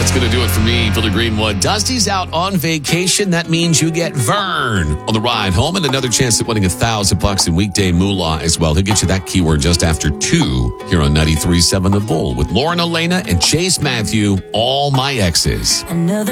That's going to do it for me, Billy Greenwood. Dusty's out on vacation. That means you get Vern on the ride home and another chance at winning $1,000 in weekday moolah as well. He'll get you that keyword just after 2 here on 93.7 The Bull with Lauren Elena and Chase Matthew, All My Exes. Another